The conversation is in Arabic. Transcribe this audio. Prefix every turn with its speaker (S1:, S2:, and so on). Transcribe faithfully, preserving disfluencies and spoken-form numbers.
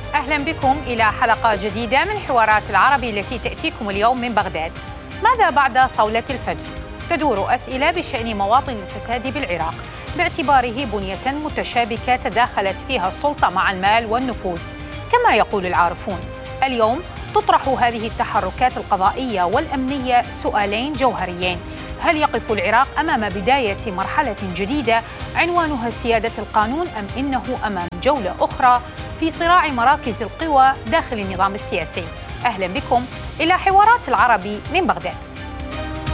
S1: أهلا بكم إلى حلقة جديدة من حوارات العربي التي تأتيكم اليوم من بغداد. ماذا بعد صولة الفجر؟ تدور أسئلة بشأن مواطن الفساد بالعراق باعتباره بنية متشابكة تداخلت فيها السلطة مع المال والنفوذ. كما يقول العارفون، اليوم تطرح هذه التحركات القضائية والأمنية سؤالين جوهريين: هل يقف العراق أمام بداية مرحلة جديدة عنوانها سيادة القانون، أم إنه أمام جولة أخرى في صراع مراكز القوى داخل النظام السياسي؟ أهلا بكم إلى حوارات العربي من بغداد.